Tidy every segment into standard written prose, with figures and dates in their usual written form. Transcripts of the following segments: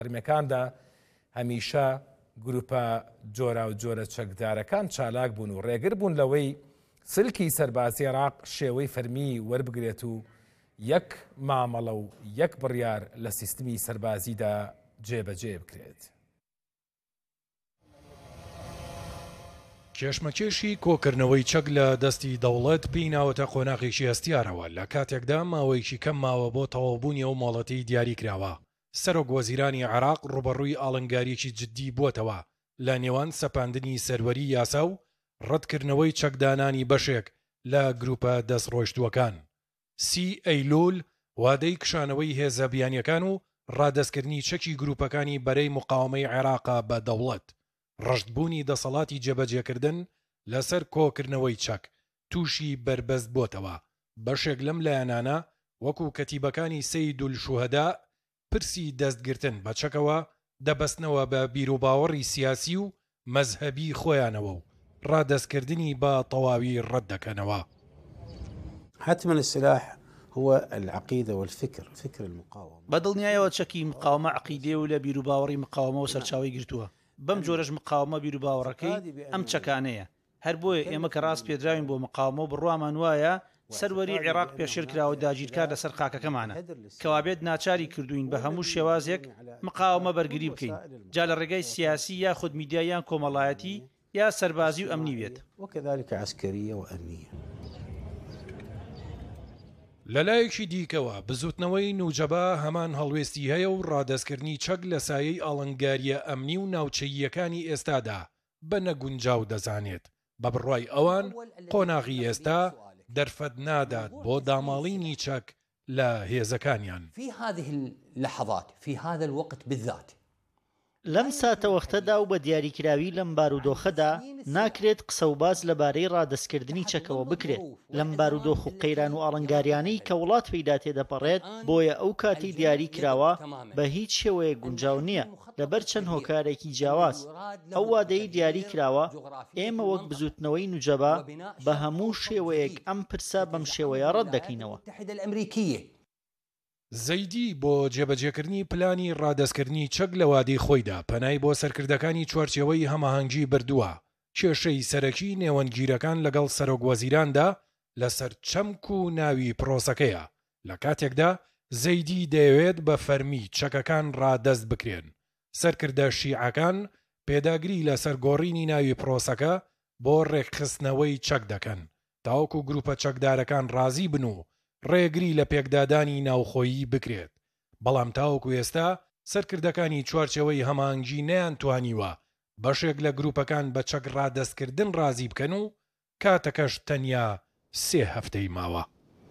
فەرمیەکاندا هەمیشە گروپە جۆرا و جۆرە چەکدارەکان چالاک بوون و ڕێگر بوون لەوەی سلکی سەربازی عێراق شێوەی فەرمی وەربگرێت و یەک مامەڵە و یەک بڕیار لە سیستمی سەربازیدا جێبەجێ بکرێت. کێشمەکێشی کۆکردنەوەی چەک لە دەستی دەوڵەت بیناوەتە قۆناغێکی هەستیارەوە لە کاتێکدا ماوەیەکی کەم ماوە بۆ تەواوبوونی ئەو مۆڵەتی دیاری کراوە. سەرۆک وەزیرانی عێراق ڕوبەڕووی ئاڵنگاریەکی جددی بووەتەوە لە نێوان سەپاندنی سەروەری یاسا و ڕەتکردنەوەی چەکدانانی بەشێک لە گروپە دەستڕۆیشتووەکان. ئەیلول وادەی کشانەوەی هێزە بیانیەکان و ڕادەستکردنی چەکی گروپەکانی بەرەی مقاومەی عێراقا بە دەوڵەت. ڕەشتبوونی دەسەڵاتی جێبەجێکردن لەسەر کۆکردنەوەی چەک تووشی بربەست بۆتەوە. بەشێک لەم لایەنانە وەکو کەتیبەکانی سەیدول شوهەدا پرسی دەستگرتن بە چەکەوە دەبەستنەوە بە بیرروباوەڕی سیاسی و مەزهەبی خۆیانەوە و ڕادەستکردنی بە تەواوی ڕەت دەکەنەوە. حتما السلاح هو العقيدة والفكر، فكر المقاومة. بەدڵنیایەوە چەکی مقاومە عقیدێ و لە بیرروباوەڕی مقاومە و سەرچاوی گرتووە. بەم جۆرەش مقاومە بیرروباوەڕەکەی ئەم چەکانەیە. هەر بۆیە ئێمە کە ڕاست پێدراوین بۆ مقاومە و بڕوامان وایە سەروەری عێراق پێشێر کراوە داگیرکار لەسەر خاکەکەمانە کەوابێت ناچاری کردوین بە هەموو شێوازێک مقاومە بەرگری بکەین جا لە ڕێگای سیاسی یا خود میدیایان کۆمەڵایەتی یا سەربازی و ئەمنی بێت. وكذلك عسكرية وأمنية. لەلایەکی دیکەوە بزوتنەوەی نوجەبا هەمان هەڵوێستی هەیە و ڕادەستکردنی چەک لە سایەی ئاڵنگاریە ئەمنی و ناوچەییەکانی ئێستادا بە نەگونجاو دەزانێت. بە بڕوای ئەوان قۆناغی ئێستا دەرفەت نادات بۆ داماڵینی چەک لە هێزەکانیان. في هذه اللحظات في هذا الوقت بالذات لەم ساتەوەختەدا و بە دیاریکراوی لەم بارودۆخەدا ناکرێت قسە و باز لەبارەی ڕادەستکردنی چەکەوە بکرێت لەم بارودۆخ و قەیران و ئاڵنگاریانەی کە وڵات پێیدا تێدەپەڕێت بۆیە ئەو کاتی دیاری کراوە بە هیچ شێوەیە گونجاو نییە لەبەر چەند هۆکارێکی جیاواز. ئەو وادەی دیاری کراوە ئێمە وەک بزوتنەوەی نوجەبا بە هەموو شێوەیەک ئەم پرسا بەم شێوەیە ڕەت دەکەینەوە. زەیدی بۆ جێبەجێکردنی پلانی ڕادەستکردنی چەک لە وادەی خۆیدا پەنای بۆ سەرکردەکانی چوارچێوەی هەماهەنگی بردووە. کێشەی سەرەکی نێوەنگیرەکان لەگەڵ سەرۆک وەزیراندا لەسەر چەمک و ناوی پرۆسەکەیە لە کاتێکدا زەیدی دەیەوێت بە فەرمی چەکەکان ڕادەست بکرێن. سەرکردە شیعەکان پێداگری لەسەر گۆڕینی ناوی پرۆسەکە بۆ ڕێکخستنەوەی چەک دەکەن تاوەکو گروپە چەکدارەکان ڕازی بن و ڕێگری لە پێکدادانی ناوخۆیی بکرێت. بەڵام تاوەکو ئێستا سەرکردەکانی چوارچەوەی هەماهەنگی نەیانتوانیوە بەشێک لە گروپەکان بە چەک ڕادەستکردن ڕازی بکەن و کاتەکەش تەنیا 3 هەفتەی ماوە.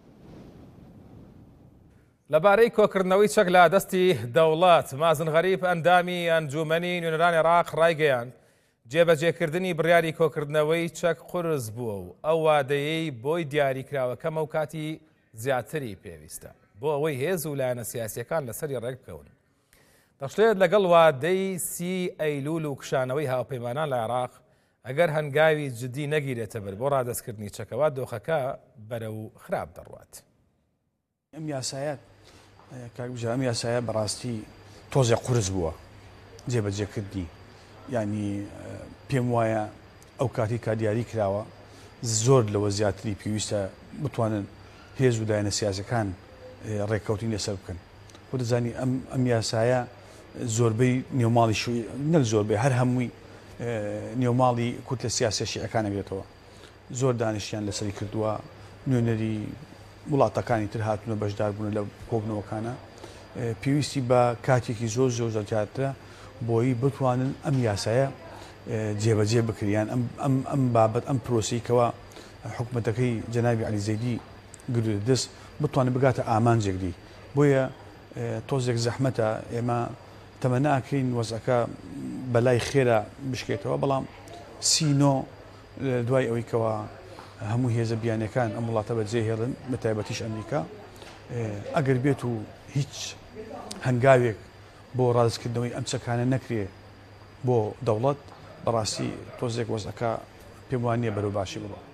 لەبارەی کۆکردنەوەی چەک لە دەستی دەوڵات مازن غەریب ئەندامی ئەنجومەنی نوێنەرانی عێراق ڕایگەیاند جێبەجێکردنی بڕیاری کۆکردنەوەی چەک قورس بووە و ئەو وادەیەی بۆی دیاریکراوەکەمە و کاتی زیاتری پێویستە بۆ ئەوەی هێز و لایەنە سیاسیەکان لەسەری ڕێک بکەون. دەشتێت لەگەڵ وادەی ئەیلول و کشانەوەی هاوپەیمانان لە عێراق ئەگەر هەنگاوی جدی نەگیرێتە بەر بۆ ڕادەستکردنی چەکەوە دۆخەکە بەرە و خراپ دەڕوات. ئەم یاسایەت کاکبژە ئەم یاسایە بەڕاستی تۆزێ قورس بووە جێبەجێکردنی ینی پێم وایە ئەو کاتی کا دیاری کراوە زۆر لەوە زیاتری پێویستە بتوانن هێز و لایەنە سیاسەکان ڕێککەوتنی لەسەر بکەن. خۆ دەزانی ئەم یاسایە زۆربەی نێوماڵی نەک زۆربەی هەر هەمووی نێوماڵی کورت لە سیاسی شیعەکان ئەگرێتەوە. زۆر دانیشتیان لەسەری کردووە نوێنەری وڵاتەکانی تر هاتوونە بەشدار بوون لە کۆبنەوەکانە پێویستی بە کاتێکی زۆر زۆر زیاترە بۆی بتوانن ئەم یاسایە جێبەجێ بکریان ئەم بابەت ئەم پرۆسەیەکەوە حکوومەتەکەی جەنابی عەلی زەیدی گرت دەست بتوانێت بگاتە ئامانجێکدی. بۆیە تۆزێک زەحمەتە ئێمە تەمە ناکەین وەزەکە بەلای خێرا بشکێتەوە بەڵام سینۆ دوای ئەوەی کەوە هەموو هێزە بیانەکان ئەم وڵاتە بەجێهێڵن بە تایبەتیش ئەمریکا ئەگەر بێت و هیچ هەنگاوێک بۆ ڕادستکردنەوەی ئەم چەکانە نەکرێ بۆ دەوڵەت بەڕاستی تۆزێک وەزەکە پێم وانە بەرەو باشی بڵێ.